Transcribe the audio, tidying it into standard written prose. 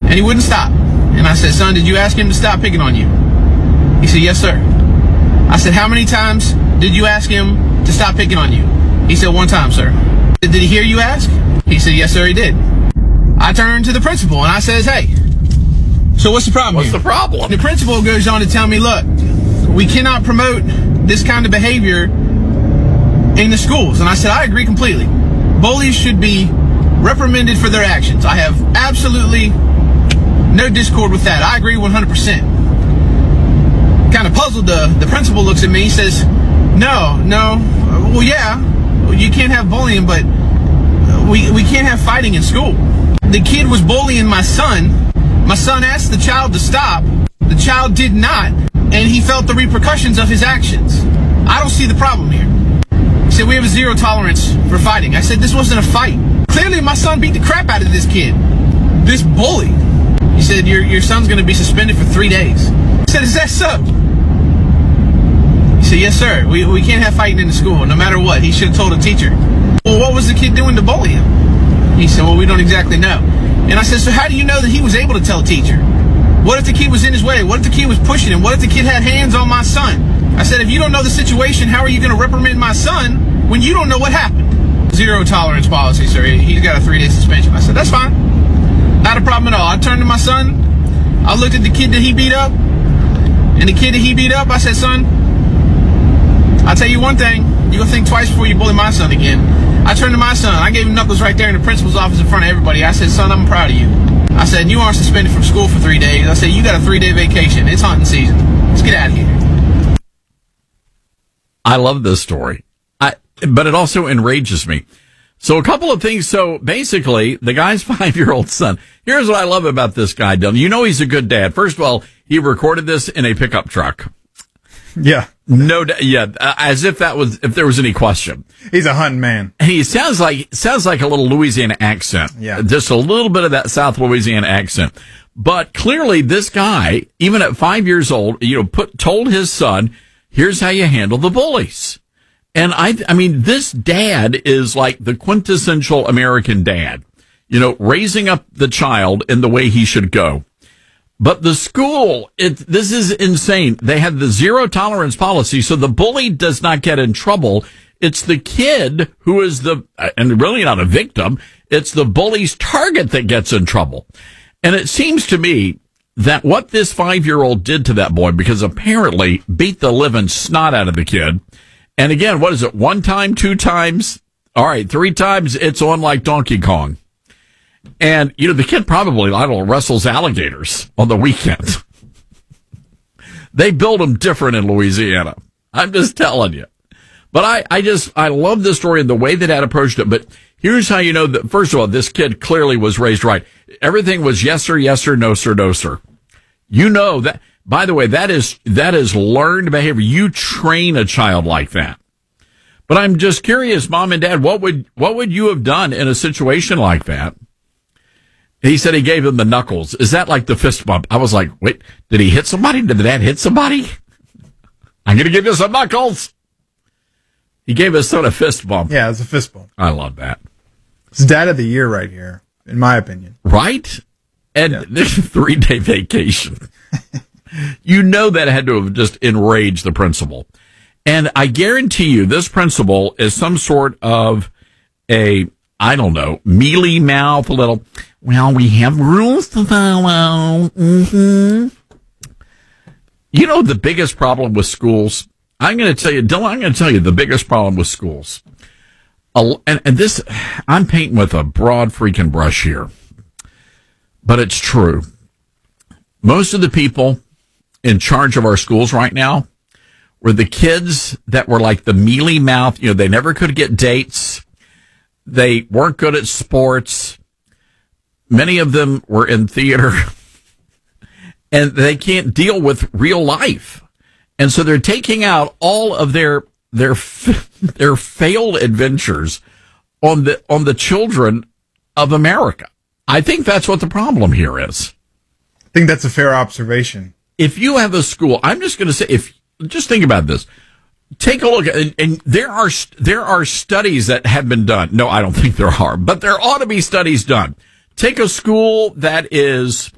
And he wouldn't stop. And I said, son, did you ask him to stop picking on you? He said, yes, sir. I said, how many times did you ask him to stop picking on you? He said, one time, sir. Did he hear you ask? He said, yes, sir, he did. I turned to the principal and I says, hey, so what's the problem What's here? the problem? The principal goes on to tell me, look, we cannot promote this kind of behavior in the schools. And I said, I agree completely. Bullies should be reprimanded for their actions. I have absolutely no discord with that. I agree 100%. Kind of puzzled, the principal looks at me, he says, no, well, yeah, you can't have bullying, but we can't have fighting in school. The kid was bullying my son. My son asked the child to stop. The child did not, and he felt the repercussions of his actions. I don't see the problem here. He said, we have a zero tolerance for fighting. I said, this wasn't a fight. Clearly, my son beat the crap out of this kid. This bully. He said, your son's going to be suspended for 3 days. I said, is that so? He said, yes, sir. We can't have fighting in the school, no matter what. He should have told a teacher. Well, what was the kid doing to bully him? He said, well, we don't exactly know. And I said, so how do you know that he was able to tell a teacher? What if the kid was in his way? What if the kid was pushing him? What if the kid had hands on my son? I said, if you don't know the situation, how are you going to reprimand my son when you don't know what happened? Zero tolerance policy, sir. He's got a 3-day suspension. I said, that's fine. Not a problem at all. I turned to my son. I looked at the kid that he beat up. And the kid that he beat up, I said, son, I'll tell you one thing. You're going to think twice before you bully my son again. I turned to my son. I gave him knuckles right there in the principal's office in front of everybody. I said, son, I'm proud of you. I said, you aren't suspended from school for 3 days. I said, you got a 3-day vacation. It's hunting season. Let's get out of here. I love this story. But it also enrages me. So a couple of things. So basically, the guy's 5-year-old son. Here's what I love about this guy, Dylan. You know he's a good dad. First of all, he recorded this in a pickup truck. Yeah. As if there was any question. He's a hunting man. And he sounds like a little Louisiana accent. Yeah. Just a little bit of that South Louisiana accent. But clearly this guy, even at 5 years old, told his son, here's how you handle the bullies. And I mean, this dad is like the quintessential American dad, raising up the child in the way he should go. But the school, this is insane. They have the zero tolerance policy, so the bully does not get in trouble. It's the kid who is and really not a victim, it's the bully's target that gets in trouble. And it seems to me that what this 5-year-old did to that boy, because apparently beat the living snot out of the kid. And again, what is it? 1 time, 2 times? All right, 3 times, it's on like Donkey Kong. And, the kid probably, wrestles alligators on the weekend. They build them different in Louisiana. I'm just telling you. But I love this story and the way that Dad approached it. But here's how you know that, first of all, this kid clearly was raised right. Everything was yes, sir, no, sir, no, sir. That, by the way, that is learned behavior. You train a child like that. But I'm just curious, Mom and Dad, what would you have done in a situation like that? He said he gave him the knuckles. Is that like the fist bump? I was like, wait, did he hit somebody? Did the dad hit somebody? I'm going to give you some knuckles. He gave his son a fist bump. Yeah, it's a fist bump. I love that. It's dad of the year right here, in my opinion. Right? And this 3-day vacation. That had to have just enraged the principal. And I guarantee you, this principal is some sort of mealy mouth, a little, well, we have rules to follow. Mm-hmm. The biggest problem with schools, I'm going to tell you, Dylan, the biggest problem with schools. And this, I'm painting with a broad freaking brush here, but it's true. Most of the people in charge of our schools right now were the kids that were like the mealy mouth. They never could get dates. They weren't good at sports. Many of them were in theater. And they can't deal with real life. And so they're taking out all of their failed adventures on the children of America. I think that's what the problem here is. I think that's a fair observation. If you have a school, I'm just going to say, just think about this. Take a look, and there are studies that have been done. No, I don't think there are, but there ought to be studies done. Take a school that is